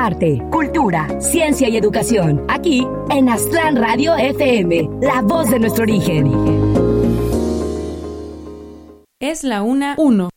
arte, cultura, ciencia y educación. Aquí en Aztlán Radio FM, la voz de nuestro origen. Es la 1:01.